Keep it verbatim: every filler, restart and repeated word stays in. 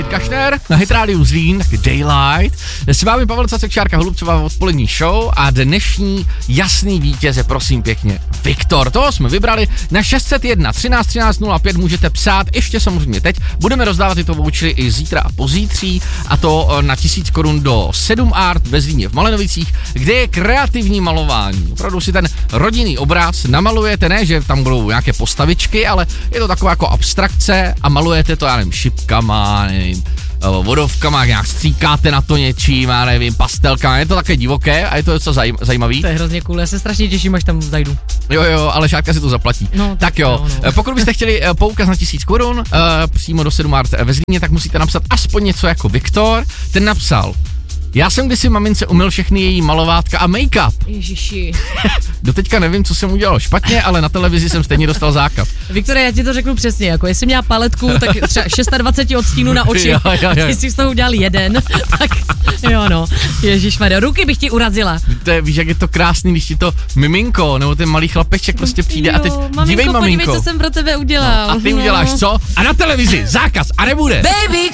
Kašner, na Hit Radio Zlín, taky Daylight. S vámi Pavel Cacek, Šárka Holubcová, odpolední show a dnešní jasný vítěz je prosím pěkně Viktor. Toho jsme vybrali na šest set jedna třináct třináct nula pět, můžete psát, ještě samozřejmě teď. Budeme rozdávat tyto vouchery i zítra a pozítří a to na tisíc korun do sedm Art ve Zlíně v Malenovicích, kde je kreativní malování. Opravdu si ten rodinný obraz namalujete, ne, že tam budou nějaké postavičky, ale je to taková jako abstrakce a malujete to, já nevím, šipkama, nevím, vodovkama, nějak stříkáte na to něčím, já nevím, pastelkama, je to také divoké a je to docela zaj- zajímavý. To je hrozně cool, já se strašně těším, až tam zajdu. Jo, jo, ale Šárka si to zaplatí. No, tak, tak jo, no, no. Pokud byste chtěli poukaz na tisíc korun uh, přímo do sedm Art ve Zlíně, tak musíte napsat aspoň něco jako Viktor. Ten napsal: já jsem kdysi mamince umyl všechny její malovátka a make-up. Ježiši. Doteďka nevím, co jsem udělal špatně, ale na televizi jsem stejně dostal zákaz. Viktore, já ti to řeknu přesně, jako jestli měla paletku, tak třeba dvacet šest odstínů na oči, Jo, jo, jo. ty jsi z toho udělal jeden, tak jo no, ježišmarja, ruky bych ti urazila. To je, víš, jak je to krásný, když ti to miminko, nebo ten malý chlapeček prostě přijde jo, a teď, maminko, dívej maminko. Podívej, co jsem pro tebe udělal. No, a ty uděláš co? A na televizi zákaz a nebude. Baby,